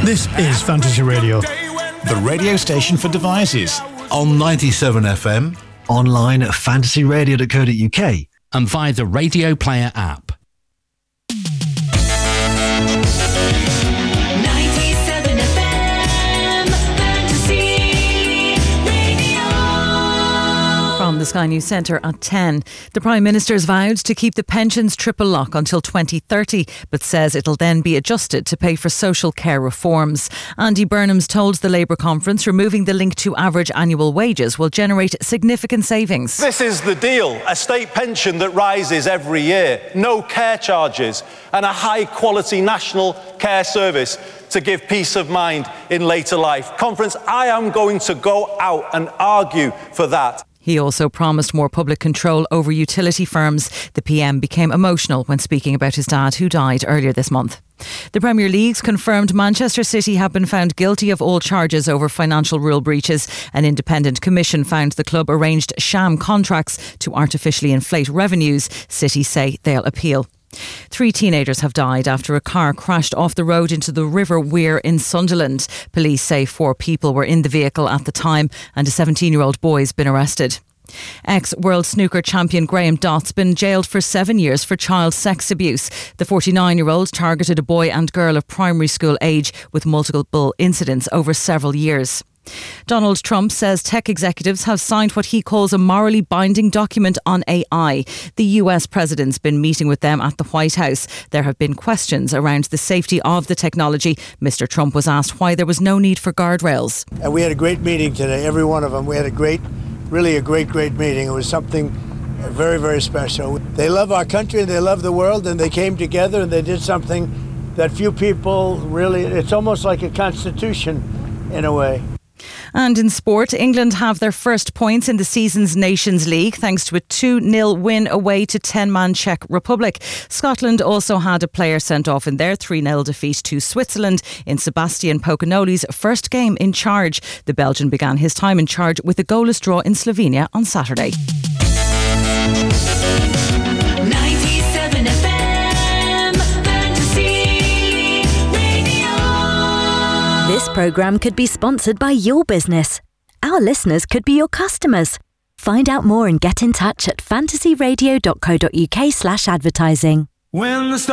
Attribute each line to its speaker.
Speaker 1: This is Fantasy Radio,
Speaker 2: the radio station for devices.
Speaker 3: On 97 FM,
Speaker 4: online at fantasyradio.co.uk,
Speaker 5: and via the Radio Player app.
Speaker 6: From the Sky News Centre at 10. The Prime Minister's vowed to keep the pensions triple lock until 2030, but says it'll then be adjusted to pay for social care reforms. Andy Burnham's told the Labour conference removing the link to average annual wages will generate significant savings.
Speaker 7: This is the deal. A state pension that rises every year, no care charges, and a high-quality national care service to give peace of mind in later life. Conference, I am going to go out and argue for that.
Speaker 6: He also promised more public control over utility firms. The PM became emotional when speaking about his dad, who died earlier this month. The Premier League's confirmed Manchester City have been found guilty of all charges over financial rule breaches. An independent commission found the club arranged sham contracts to artificially inflate revenues. City say they'll appeal. 3 teenagers have died after a car crashed off the road into the River Wear in Sunderland. Police say 4 people were in the vehicle at the time and a 17-year-old boy has been arrested. Ex-world snooker champion Graham Dott's been jailed for 7 years for child sex abuse. The 49-year-old targeted a boy and girl of primary school age with multiple incidents over several years. Donald Trump says tech executives have signed what he calls a morally binding document on AI. The US president's been meeting with them at the White House. There have been questions around the safety of the technology. Mr. Trump was asked why there was no need for guardrails.
Speaker 8: And we had a great meeting today, every one of them. We had a great meeting. It was something very, very special. They love our country and they love the world, and they came together and they did something that few people really, it's almost like a constitution in a way.
Speaker 6: And in sport, England have their first points in the season's Nations League thanks to a 2-0 win away to 10-man Czech Republic. Scotland also had a player sent off in their 3-0 defeat to Switzerland in Sebastian Pocanoli's first game in charge. The Belgian began his time in charge with a goalless draw in Slovenia on Saturday.
Speaker 9: 97 FM Fantasy Radio.
Speaker 10: This programme could be sponsored by your business. Our listeners could be your customers. Find out more and get in touch at fantasyradio.co.uk/advertising.
Speaker 9: When the